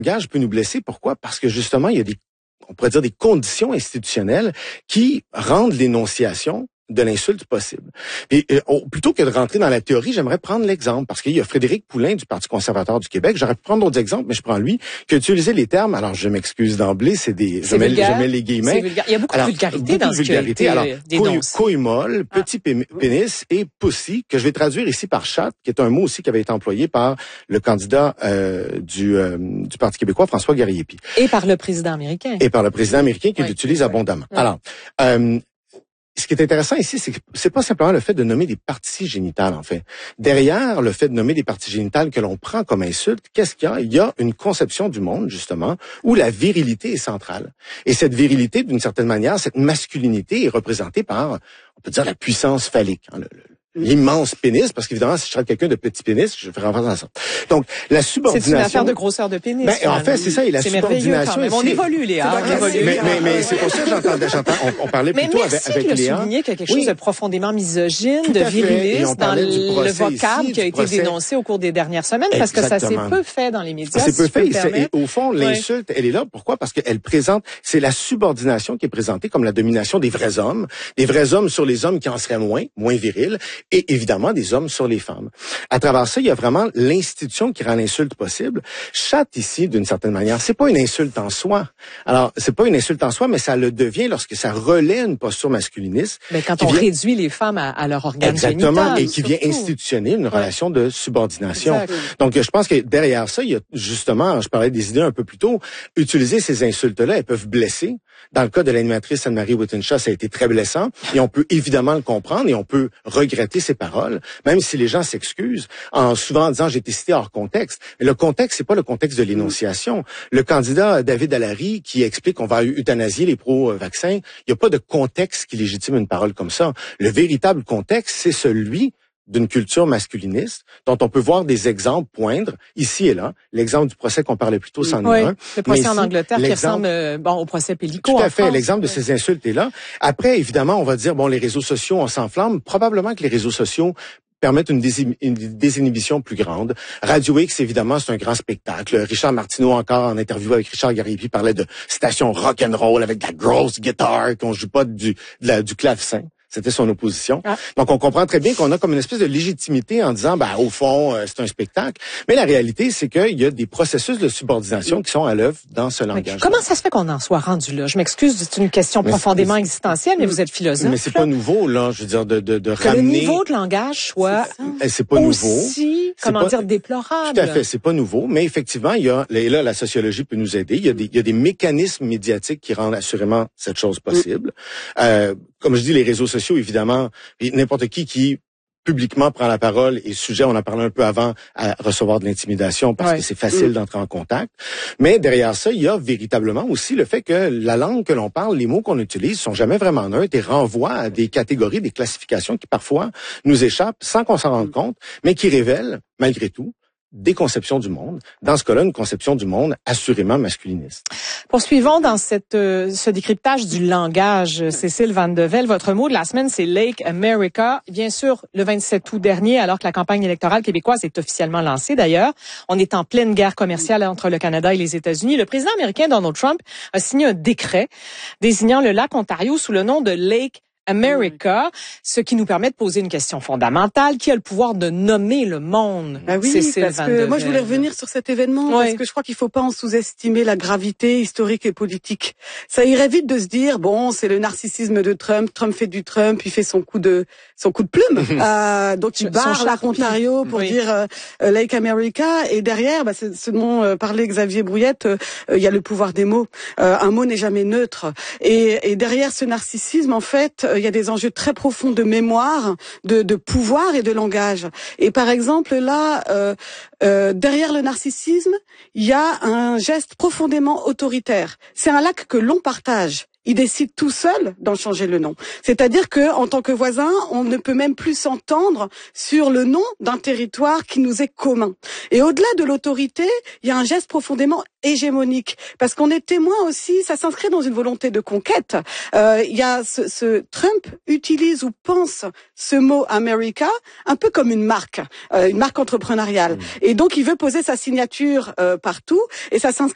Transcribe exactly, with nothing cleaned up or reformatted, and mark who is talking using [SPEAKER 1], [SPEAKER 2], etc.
[SPEAKER 1] langage peut nous blesser. Pourquoi? Parce que justement, il y a des, on pourrait dire des conditions institutionnelles qui rendent l'énonciation de l'insulte possible. Et euh, oh, plutôt que de rentrer dans la théorie, j'aimerais prendre l'exemple, parce qu'il y a Frédéric Poulain du Parti conservateur du Québec. J'aurais pu prendre d'autres exemples, mais je prends lui, qui a utilisé les termes, alors je m'excuse d'emblée, c'est des, je mets, je mets les guillemets.
[SPEAKER 2] Il y a beaucoup alors, de vulgarité dans
[SPEAKER 1] de
[SPEAKER 2] ce
[SPEAKER 1] vulgarité.
[SPEAKER 2] qui a
[SPEAKER 1] alors,
[SPEAKER 2] été dénoncé.
[SPEAKER 1] Couille molle,
[SPEAKER 2] ah.
[SPEAKER 1] petit pénis et pussy, que je vais traduire ici par chatte, qui est un mot aussi qui avait été employé par le candidat euh, du, euh, du Parti québécois, François Gariepi.
[SPEAKER 2] Et par le président américain.
[SPEAKER 1] Et par le président américain qui
[SPEAKER 2] oui,
[SPEAKER 1] l'utilise
[SPEAKER 2] oui,
[SPEAKER 1] abondamment.
[SPEAKER 2] Oui.
[SPEAKER 1] Alors, euh, ce qui est intéressant ici, c'est que c'est pas simplement le fait de nommer des parties génitales, en fait. Derrière le fait de nommer des parties génitales que l'on prend comme insulte, qu'est-ce qu'il y a? Il y a une conception du monde, justement, où la virilité est centrale. Et cette virilité, d'une certaine manière, cette masculinité est représentée par, on peut dire, la puissance phallique. Hein, le, le, l'immense pénis, parce qu'évidemment, si je serais quelqu'un de petit pénis, je ferais référence à ça. Donc, la subordination...
[SPEAKER 2] C'est une affaire de grosseur de pénis.
[SPEAKER 1] Ben, en fait, c'est ça, et la
[SPEAKER 2] c'est
[SPEAKER 1] subordination...
[SPEAKER 2] Ici, on évolue, Léa. On évolue.
[SPEAKER 1] Mais, mais, mais c'est pour ça que j'entendais, j'entends, on, on parlait
[SPEAKER 2] mais
[SPEAKER 1] plutôt avec, avec Léa.
[SPEAKER 2] Mais merci de souligner qu'il y a quelque
[SPEAKER 1] oui.
[SPEAKER 2] chose de profondément misogyne, de viriliste dans le, le vocable
[SPEAKER 1] ici,
[SPEAKER 2] qui a été
[SPEAKER 1] procès.
[SPEAKER 2] dénoncé au cours des dernières semaines, parce
[SPEAKER 1] Exactement.
[SPEAKER 2] que ça s'est peu fait dans les médias.
[SPEAKER 1] C'est
[SPEAKER 2] si
[SPEAKER 1] peu fait.
[SPEAKER 2] Et
[SPEAKER 1] au fond, l'insulte, oui. elle est là. Pourquoi? Parce qu'elle présente, c'est la subordination qui est présentée comme la domination des vrais hommes, des vrais hommes sur les hommes qui en seraient moins, moins virils, et évidemment des hommes sur les femmes. À travers ça, il y a vraiment l'institution qui rend l'insulte possible. Chatte ici, d'une certaine manière, c'est pas une insulte en soi. Alors, c'est pas une insulte en soi, mais ça le devient lorsque ça relaie une posture masculiniste.
[SPEAKER 2] Mais quand on vient... réduit les femmes à, à leur organe
[SPEAKER 1] Exactement,
[SPEAKER 2] génital,
[SPEAKER 1] et qui
[SPEAKER 2] surtout.
[SPEAKER 1] vient institutionner une relation ouais. de subordination.
[SPEAKER 2] Exact.
[SPEAKER 1] Donc, je pense que derrière ça, il y a justement, je parlais des idées un peu plus tôt, utiliser ces insultes-là, elles peuvent blesser. Dans le cas de l'animatrice Anne-Marie Wittenshaw, ça a été très blessant, et on peut évidemment le comprendre, et on peut regretter ses paroles, même si les gens s'excusent, en souvent en disant j'ai été cité hors contexte. Mais le contexte, c'est pas le contexte de l'énonciation. Le candidat David Allary qui explique qu'on va euthanasier les pro-vaccins, il n'y a pas de contexte qui légitime une parole comme ça. Le véritable contexte, c'est celui d'une culture masculiniste, dont on peut voir des exemples poindre ici et là. L'exemple du procès qu'on parlait plus tôt, c'en
[SPEAKER 2] oui,
[SPEAKER 1] est un.
[SPEAKER 2] Le procès en Angleterre qui ressemble euh, bon, au procès Pellicot.
[SPEAKER 1] Tout à
[SPEAKER 2] en
[SPEAKER 1] fait.
[SPEAKER 2] France.
[SPEAKER 1] L'exemple de
[SPEAKER 2] oui.
[SPEAKER 1] ces insultes est là. Après, évidemment, on va dire, bon, les réseaux sociaux, on s'enflamme. Probablement que les réseaux sociaux permettent une, dési- une désinhibition plus grande. Radio X, évidemment, c'est un grand spectacle. Richard Martineau, encore en interview avec Richard Gariepi, parlait de station rock and roll avec de la grosse guitare, qu'on joue pas du, de la, du clavecin. C'était son opposition. Ah. Donc, on comprend très bien qu'on a comme une espèce de légitimité en disant, ben, au fond, euh, c'est un spectacle. Mais la réalité, c'est qu'il y a des processus de subordination qui sont à l'œuvre dans ce langage.
[SPEAKER 2] Comment ça se fait qu'on en soit rendu là? Je m'excuse, c'est une question mais profondément existentielle, mais vous êtes philosophe.
[SPEAKER 1] Mais c'est pas nouveau, là. Je veux dire, de, de, de
[SPEAKER 2] que
[SPEAKER 1] ramener...
[SPEAKER 2] le niveau de langage soit
[SPEAKER 1] c'est pas
[SPEAKER 2] aussi,
[SPEAKER 1] nouveau.
[SPEAKER 2] comment
[SPEAKER 1] pas...
[SPEAKER 2] dire, déplorable.
[SPEAKER 1] Tout à fait, c'est pas nouveau. Mais effectivement, il y a, et là, la sociologie peut nous aider. Il y a des, il y a des mécanismes médiatiques qui rendent assurément cette chose possible. Mm. Euh, comme je dis, les réseaux sociaux, évidemment, et n'importe qui qui publiquement prend la parole et sujet, on en parlait un peu avant, à recevoir de l'intimidation parce ouais. que c'est facile mmh. d'entrer en contact. Mais derrière ça, il y a véritablement aussi le fait que la langue que l'on parle, les mots qu'on utilise sont jamais vraiment neutres et renvoient à des catégories, des classifications qui parfois nous échappent sans qu'on s'en rende compte, mais qui révèlent, malgré tout, des conceptions du monde. Dans ce cas-là, une conception du monde assurément masculiniste.
[SPEAKER 2] Poursuivons dans cette, euh, ce décryptage du langage. Cécile Van de Velde, votre mot de la semaine, c'est Lake America. Bien sûr, le vingt-sept août dernier, alors que la campagne électorale québécoise est officiellement lancée d'ailleurs, on est en pleine guerre commerciale entre le Canada et les États-Unis. Le président américain Donald Trump a signé un décret désignant le lac Ontario sous le nom de Lake America, ce qui nous permet de poser une question fondamentale. Qui a le pouvoir de nommer le monde?
[SPEAKER 3] Ah oui,
[SPEAKER 2] Cécile
[SPEAKER 3] parce
[SPEAKER 2] Van
[SPEAKER 3] que
[SPEAKER 2] de
[SPEAKER 3] moi je voulais revenir sur cet événement oui. parce que je crois qu'il faut pas en sous-estimer la gravité historique et politique. Ça irait vite de se dire bon, c'est le narcissisme de Trump, Trump fait du Trump, il fait son coup de son coup de plume. euh, donc il barre lac Ontario pour oui. dire euh, Lake America et derrière bah, c'est ce dont euh, parlait Xavier Brouillette, il euh, y a le pouvoir des mots. Euh, un mot n'est jamais neutre et, et derrière ce narcissisme en fait il y a des enjeux très profonds de mémoire, de, de pouvoir et de langage. Et par exemple, là, euh, euh, derrière le narcissisme, il y a un geste profondément autoritaire. C'est un lac que l'on partage. Il décide tout seul d'en changer le nom. C'est-à-dire que, en tant que voisin, on ne peut même plus s'entendre sur le nom d'un territoire qui nous est commun. Et au-delà de l'autorité, il y a un geste profondément hégémonique, parce qu'on est témoin aussi. Ça s'inscrit dans une volonté de conquête. Euh, il y a ce, ce Trump utilise ou pense ce mot America un peu comme une marque, euh, une marque entrepreneuriale. Et donc, il veut poser sa signature euh, partout, et ça s'inscrit